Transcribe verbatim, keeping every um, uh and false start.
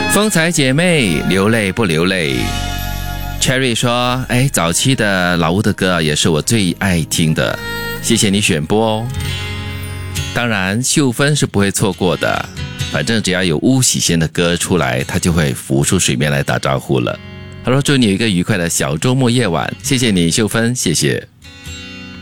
风采姐妹流泪不流泪。 Cherry 说，哎，早期的老屋的歌也是我最爱听的，谢谢你选播哦。当然秀芬是不会错过的，反正只要有巫启贤的歌出来，她就会浮出水面来打招呼了。他说祝你有一个愉快的小周末夜晚，谢谢你秀芬，谢谢。